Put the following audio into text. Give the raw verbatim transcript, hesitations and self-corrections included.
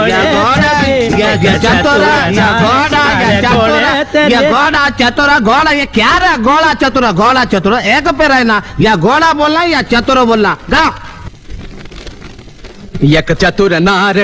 या घोड़ा या या चतुरा या घोड़ा या चतुरा या घोड़ा चतुरा घोड़ा ये क्या रहा घोड़ा चतुरा घोड़ा चतुरा एक पे रहना या घोड़ा बोलना या चतुरा बोलना गा एक चतुर नार